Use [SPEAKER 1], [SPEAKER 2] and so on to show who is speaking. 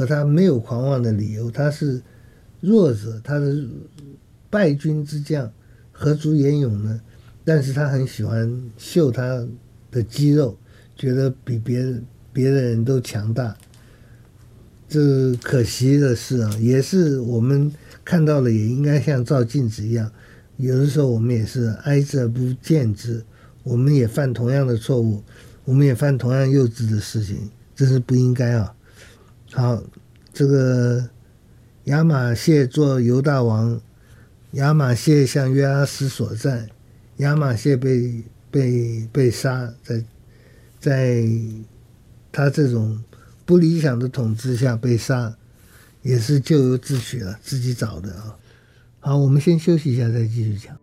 [SPEAKER 1] 和他没有狂妄的理由，他是弱者，他是败军之将，何足言勇呢？但是他很喜欢秀他的肌肉，觉得比别的人都强大。这可惜的是啊，也是我们看到了，也应该像照镜子一样，有的时候我们也是哀之而不见之，我们也犯同样的错误，我们也犯同样幼稚的事情，真是不应该啊。好，这个亚玛谢做犹大王，亚玛谢向约阿斯所战，亚玛谢被杀，在他这种不理想的统治下被杀，也是咎由自取了，自己找的啊。好，我们先休息一下，再继续讲。